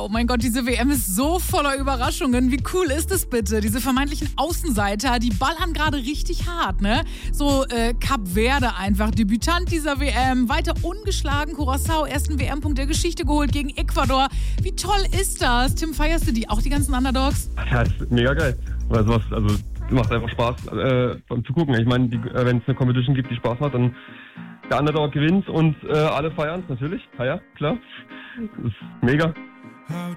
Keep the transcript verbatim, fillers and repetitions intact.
Oh mein Gott, diese W M ist so voller Überraschungen. Wie cool ist es bitte? Diese vermeintlichen Außenseiter, die ballern gerade richtig hart, ne? So äh, Kap Verde einfach, Debütant dieser W M, weiter ungeschlagen, Curaçao, ersten W M-Punkt der Geschichte geholt gegen Ecuador. Wie toll ist das? Tim, feierst du die auch, die ganzen Underdogs? Ja, das ist mega geil. Weil sowas, also macht einfach Spaß äh, zu gucken. Ich meine, äh, wenn es eine Competition gibt, die Spaß macht, dann der Underdog gewinnt und äh, alle feiern es natürlich. Ja, ja, klar. Das ist mega. How